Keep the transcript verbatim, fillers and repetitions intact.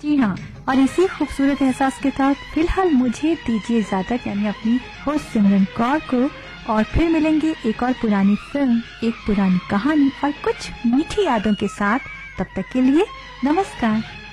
जी हाँ, और इसी खूबसूरत एहसास के साथ फिलहाल मुझे दीजिए इजाजत, यानी अपनी होस्ट सिमरन कौर को। और फिर मिलेंगे एक और पुरानी फिल्म, एक पुरानी कहानी और कुछ मीठी यादों के साथ। तब तक के लिए नमस्कार।